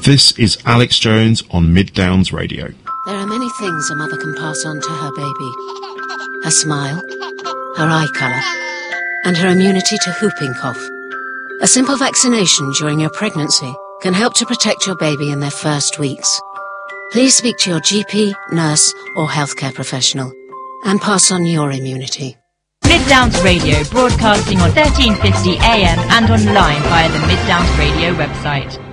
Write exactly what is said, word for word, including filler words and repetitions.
This is Alex Jones on Mid Downs Radio. There are many things a mother can pass on to her baby. Her smile, her eye colour, and her immunity to whooping cough. A simple vaccination during your pregnancy can help to protect your baby in their first weeks. Please speak to your G P, nurse or healthcare professional and pass on your immunity. Mid Downs Radio, broadcasting on thirteen fifty A M and online via the Mid Downs Radio website.